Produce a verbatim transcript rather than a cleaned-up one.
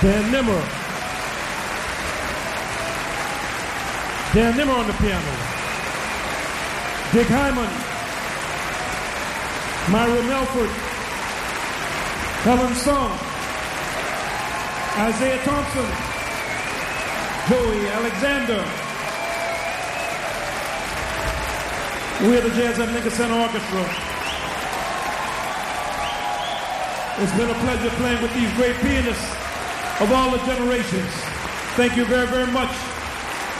Dan Nimmer. Dan Nimmer on the piano. Dick Hyman. Myra Melford. Helen Song. Isaiah Thompson. Joey Alexander. We are the Jazz at Lincoln Center Orchestra. It's been a pleasure playing with these great pianists of all the generations. Thank you very, very much.